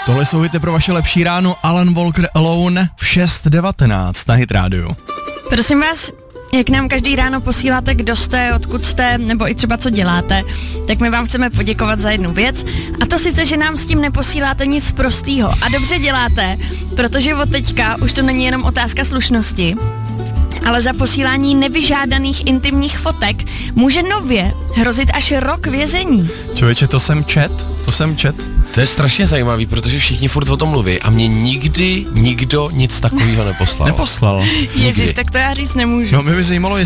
Tohle jsou hity pro vaše lepší ráno, Alan Walker Alone v 6:19 na Hit Radio. Prosím vás, jak nám každý ráno posíláte, kdo jste, odkud jste, nebo i třeba co děláte, tak my vám chceme poděkovat za jednu věc, a to sice, že nám s tím neposíláte nic prostýho. A dobře děláte, protože od teďka už to není jenom otázka slušnosti, ale za posílání nevyžádaných intimních fotek může nově hrozit až rok vězení. Člověče, to jsem čet. To je strašně zajímavý, protože všichni furt o tom mluví a mě nikdy nikdo nic takového neposlal. Neposlal. Ježiš, tak to já říct nemůžu. No, mě by zajímalo,